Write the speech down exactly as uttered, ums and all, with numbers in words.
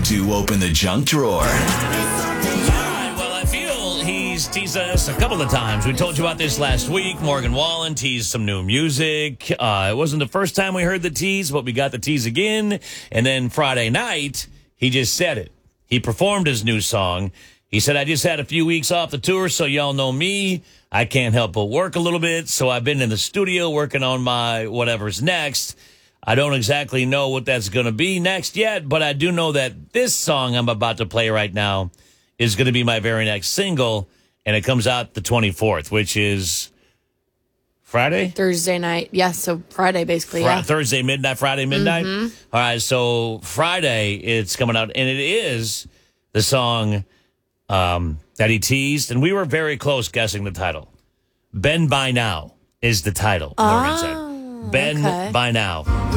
to open the junk drawer. All right, well, I feel he's teased us a couple of times. We told you about this last week. Morgan Wallen teased some new music. Uh, it wasn't the first time we heard the tease, but we got the tease again. And then Friday night, he just said it. He performed his new song. He said, I just had a few weeks off the tour, so y'all know me. I can't help but work a little bit, so I've been in the studio working on my whatever's next. I don't exactly know what that's going to be next yet, but I do know that this song I'm about to play right now is going to be my very next single, and it comes out the twenty-fourth, which is Friday? Thursday night. Yeah, so Friday, basically, Fri- yeah. Thursday midnight, Friday midnight? Mm-hmm. All right, so Friday it's coming out, and it is the song um, that he teased, and we were very close guessing the title. Ben By Now is the title, Morgan said. Oh, Ben okay. By Now.